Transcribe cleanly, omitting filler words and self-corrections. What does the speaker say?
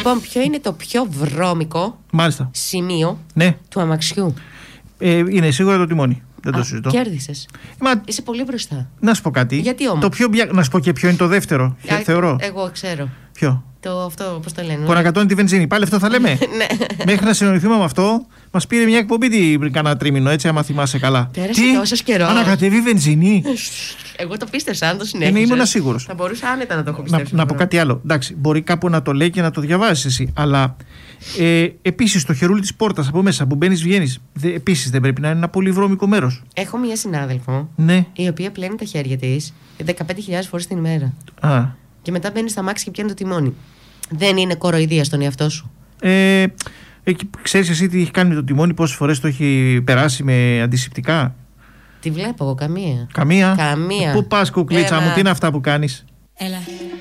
Λοιπόν, ποιο είναι το πιο βρώμικο Μάλιστα. σημείο Ναι. του αμαξιού? Είναι σίγουρα το τιμόνι. Δεν το συζητώ. Κέρδισες. Μα, Είσαι πολύ μπροστά. να σου πω κάτι. Γιατί όμως? Να σου πω και ποιο είναι το δεύτερο. Θεωρώ. Εγώ ξέρω. Ποιο? Αυτό, πώς το λένε? Που ανακατώνει τη βενζίνη. Πάλι αυτό θα λέμε. Ναι. Μέχρι να συνοηθούμε με αυτό, μας πήρε μια εκπομπή πριν κάνα τρίμηνο, έτσι, άμα θυμάσαι καλά. Πέρασε τόσος καιρός. Ανακατεύει βενζίνη. Εγώ το πίστεψα, αν το συνέχιζες. Ήμουν σίγουρος. Θα μπορούσα άνετα να το έχω πιστέψει. Να πω κάτι άλλο. Εντάξει, μπορεί κάπου να το λέει και να το διαβάζεις εσύ. Αλλά επίσης το χερούλι της πόρτας από μέσα που μπαίνεις, βγαίνεις. Επίσης δεν πρέπει να είναι ένα πολύ βρώμικο μέρος. Έχω μία συνάδελφο, Ναι. η οποία πλένει τα χέρια της 15.000 φορές την ημέρα. Α. Και μετά μπαίνει στα μάξι και πιάνει το τιμόνι. Δεν είναι κοροϊδία στον εαυτό σου? Ξέρεις εσύ τι έχει κάνει με το τιμόνι, πόσες φορές το έχει περάσει με αντισηπτικά? Τη βλέπω εγώ, καμία. Καμία. Καμία. Πού πας, κουκλίτσα μου, τι είναι αυτά που κάνεις? Έλα.